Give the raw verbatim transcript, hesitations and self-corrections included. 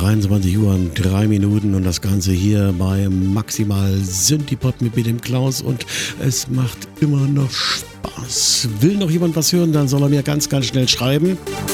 dreiundzwanzig Uhr und drei Minuten und das Ganze hier bei Maximal Synthipop mit dem Klaus und es macht immer noch Spaß. Will noch jemand was hören, dann soll er mir ganz, ganz schnell schreiben.